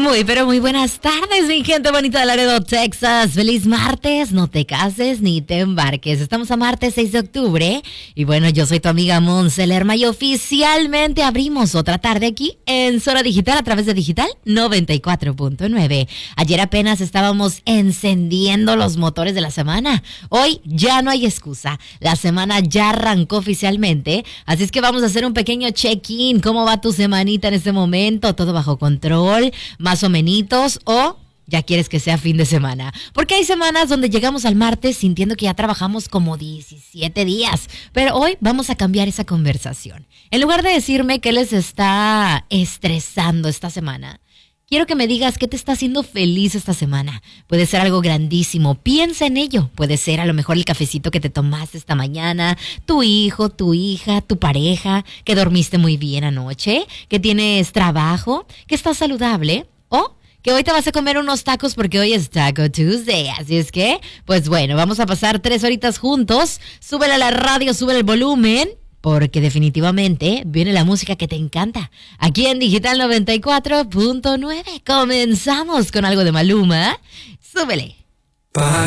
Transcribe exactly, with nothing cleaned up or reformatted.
Muy, pero muy buenas tardes, mi gente bonita de Laredo, Texas. Feliz martes, no te cases ni te embarques. Estamos a martes seis de octubre y bueno, yo soy tu amiga Monse Lerma y oficialmente abrimos otra tarde aquí en Zona Digital a través de Digital noventa y cuatro punto nueve. Ayer apenas estábamos encendiendo los motores de la semana. Hoy ya no hay excusa. La semana ya arrancó oficialmente, así es que vamos a hacer un pequeño check-in. ¿Cómo va tu semanita en este momento? ¿Todo bajo control? ¿Más o menitos? ¿O ya quieres que sea fin de semana? Porque hay semanas donde llegamos al martes sintiendo que ya trabajamos como diecisiete días. Pero hoy vamos a cambiar esa conversación. En lugar de decirme qué les está estresando esta semana, quiero que me digas qué te está haciendo feliz esta semana. Puede ser algo grandísimo, piensa en ello. Puede ser a lo mejor el cafecito que te tomaste esta mañana, tu hijo, tu hija, tu pareja, que dormiste muy bien anoche, que tienes trabajo, que estás saludable, o que hoy te vas a comer unos tacos porque hoy es Taco Tuesday. Así es que, pues bueno, vamos a pasar tres horitas juntos. Súbele a la radio, súbele el volumen, porque definitivamente viene la música que te encanta. Aquí en Digital noventa y cuatro punto nueve. Comenzamos con algo de Maluma. Súbele.